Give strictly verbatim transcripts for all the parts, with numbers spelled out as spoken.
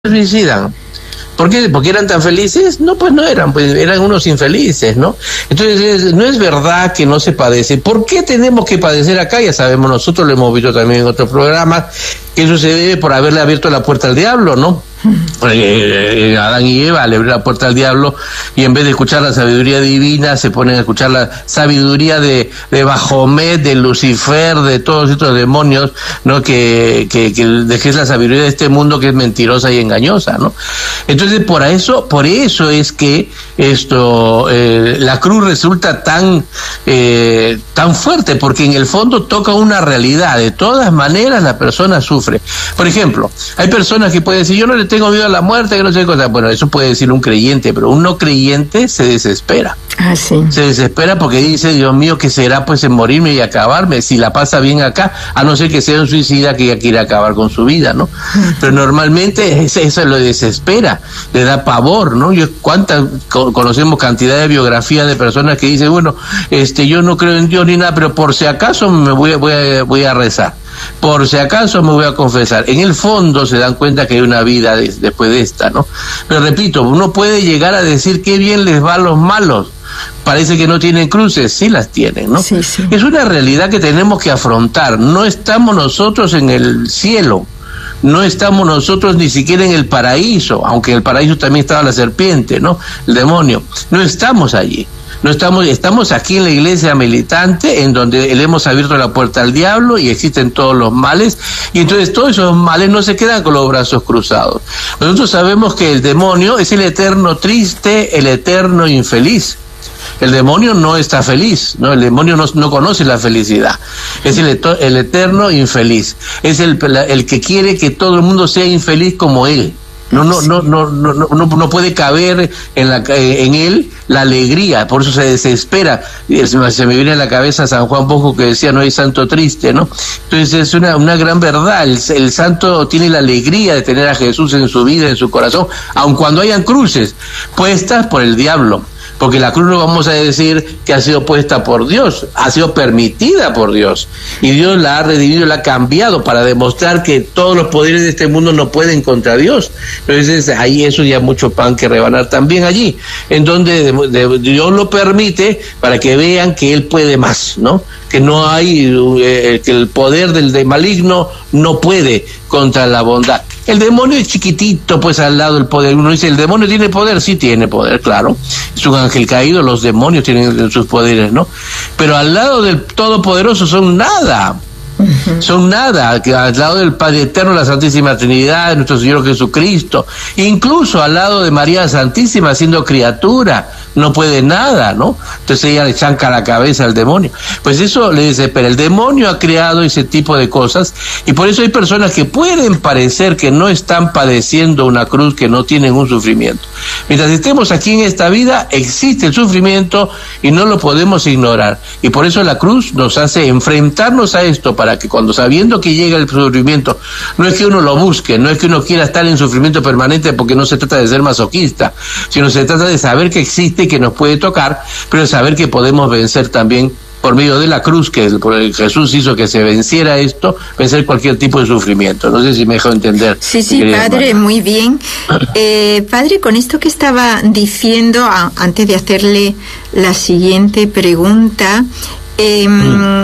suicidan. ¿Por qué? ¿Porque eran tan felices? No, pues no eran, pues eran unos infelices, ¿no? Entonces, no es verdad que no se padece. ¿Por qué tenemos que padecer acá? Ya sabemos, nosotros lo hemos visto también en otros programas, que eso se debe por haberle abierto la puerta al diablo, ¿no? Eh, Adán y Eva le abrieron la puerta al diablo y en vez de escuchar la sabiduría divina se ponen a escuchar la sabiduría de, de Bajomet, de Lucifer, de todos estos demonios, ¿no? Que, que, que, de que es la sabiduría de este mundo, que es mentirosa y engañosa, ¿no? Entonces por eso, por eso es que esto eh, la cruz resulta tan eh, tan fuerte, porque en el fondo toca una realidad. De todas maneras la persona sufre. Por ejemplo, hay personas que pueden decir: yo no le tengo miedo a la muerte, que no sé qué cosa. Bueno, eso puede decir un creyente, pero un no creyente se desespera. Ah, sí. Se desespera porque dice: Dios mío, ¿qué será pues en morirme y acabarme? Si la pasa bien acá, a no ser que sea un suicida que ya quiere acabar con su vida, ¿no? Pero normalmente eso, eso lo desespera, le da pavor, ¿no? Yo cuántas conocemos cantidad de biografías de personas que dicen: bueno, este, yo no creo en Dios ni nada, pero por si acaso me voy, voy, a, voy a rezar. Por si acaso me voy a confesar. En el fondo se dan cuenta que hay una vida de, después de esta, ¿no? Pero repito, uno puede llegar a decir qué bien les va a los malos. Parece que no tienen cruces, sí las tienen, ¿no? Sí, sí. Es una realidad que tenemos que afrontar. No estamos nosotros en el cielo. No estamos nosotros ni siquiera en el paraíso, aunque en el paraíso también estaba la serpiente, ¿no? El demonio. No estamos allí. No estamos, estamos aquí en la iglesia militante, en donde le hemos abierto la puerta al diablo y existen todos los males, y entonces todos esos males no se quedan con los brazos cruzados. Nosotros sabemos que el demonio es el eterno triste, el eterno infeliz. El demonio no está feliz, ¿no? El demonio no, no conoce la felicidad. Es el, eto, el eterno infeliz. Es el, el que quiere que todo el mundo sea infeliz como él. No, no, no, no, no, no, no puede caber en la, en él la alegría, por eso se desespera. Se me viene a la cabeza San Juan Bosco, que decía: no hay santo triste, ¿no? Entonces es una, una gran verdad. El, el santo tiene la alegría de tener a Jesús en su vida, en su corazón, aun cuando hayan cruces puestas por el diablo. Porque la cruz no vamos a decir que ha sido puesta por Dios, ha sido permitida por Dios. Y Dios la ha redimido, la ha cambiado para demostrar que todos los poderes de este mundo no pueden contra Dios. Entonces ahí eso ya mucho pan que rebanar también allí, en donde de, de, Dios lo permite para que vean que Él puede más, ¿no? Que no hay, eh, que el poder del de maligno no puede contra la bondad. El demonio es chiquitito, pues al lado del poder. Uno dice: ¿el demonio tiene poder? Sí tiene poder, claro. Es un ángel caído, los demonios tienen sus poderes, ¿no? Pero al lado del Todopoderoso son nada. Uh-huh. Son nada, que al lado del Padre Eterno, la Santísima Trinidad, de nuestro Señor Jesucristo, incluso al lado de María Santísima, siendo criatura, no puede nada, ¿no? Entonces ella le chanca la cabeza al demonio. Pues eso le desespera. El demonio ha creado ese tipo de cosas, y por eso hay personas que pueden parecer que no están padeciendo una cruz, que no tienen un sufrimiento. Mientras estemos aquí en esta vida, existe el sufrimiento y no lo podemos ignorar. Y por eso la cruz nos hace enfrentarnos a esto, para que cuando, sabiendo que llega el sufrimiento, no es que uno lo busque, no es que uno quiera estar en sufrimiento permanente, porque no se trata de ser masoquista, sino se trata de saber que existe y que nos puede tocar, pero saber que podemos vencer también por medio de la cruz, que Jesús hizo que se venciera esto, vencer cualquier tipo de sufrimiento. No sé si me dejó entender. Sí, sí, padre, hermana. Muy bien. Eh, padre, con esto que estaba diciendo, a, antes de hacerle la siguiente pregunta, eh, mm.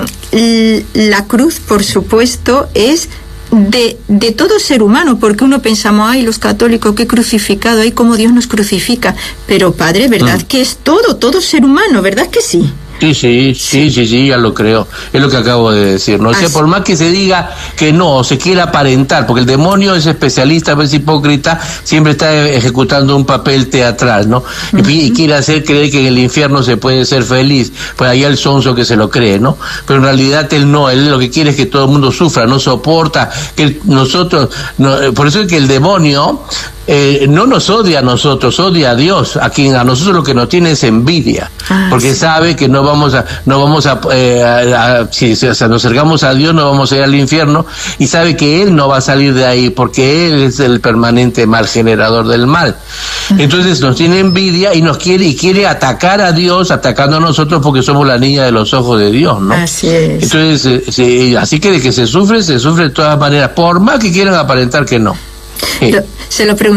la cruz, por supuesto, es de, de todo ser humano, porque uno pensamos: ay, los católicos, qué crucificado, ay, cómo Dios nos crucifica. Pero padre, ¿verdad mm. que es todo, todo ser humano, verdad que sí? Sí, sí, sí, sí, sí, ya lo creo. Es lo que acabo de decir, ¿no? O sea, por más que se diga que no, se quiera aparentar, porque el demonio es especialista, es hipócrita, siempre está ejecutando un papel teatral, ¿no? Uh-huh. Y, y quiere hacer creer que en el infierno se puede ser feliz, pues ahí el sonso que se lo cree, ¿no? Pero en realidad él no, él lo que quiere es que todo el mundo sufra, no soporta que nosotros, no, por eso es que el demonio Eh, no nos odia a nosotros, odia a Dios, a quien a nosotros lo que nos tiene es envidia, ah, porque sí. sabe que no vamos a, no vamos a, eh, a, a si, si o sea, nos acercamos a Dios, no vamos a ir al infierno, y sabe que Él no va a salir de ahí, porque Él es el permanente mal generador del mal. Entonces nos tiene envidia y nos quiere, y quiere atacar a Dios, atacando a nosotros porque somos la niña de los ojos de Dios, ¿no? Así es. Entonces, eh, se, así que de que se sufre, se sufre de todas maneras, por más que quieran aparentar que no. Sí. Lo, se lo pregunto